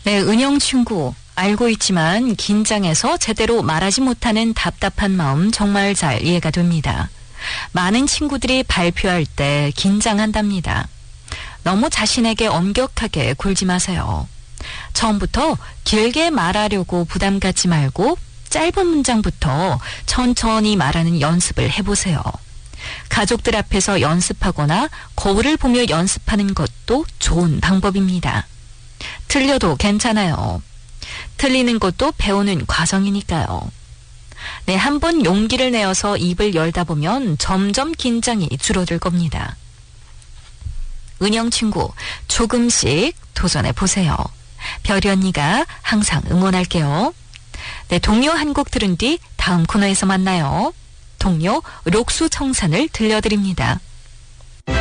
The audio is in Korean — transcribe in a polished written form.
네, 은영 친구. 알고 있지만 긴장해서 제대로 말하지 못하는 답답한 마음 정말 잘 이해가 됩니다. 많은 친구들이 발표할 때 긴장한답니다. 너무 자신에게 엄격하게 굴지 마세요. 처음부터 길게 말하려고 부담 갖지 말고 짧은 문장부터 천천히 말하는 연습을 해보세요. 가족들 앞에서 연습하거나 거울을 보며 연습하는 것도 좋은 방법입니다. 틀려도 괜찮아요. 틀리는 것도 배우는 과정이니까요. 네, 한번 용기를 내어서 입을 열다 보면 점점 긴장이 줄어들 겁니다. 은영 친구, 조금씩 도전해 보세요. 별이 언니가 항상 응원할게요. 네, 동요 한 곡 들은 뒤 다음 코너에서 만나요. 동요 록수 청산을 들려드립니다.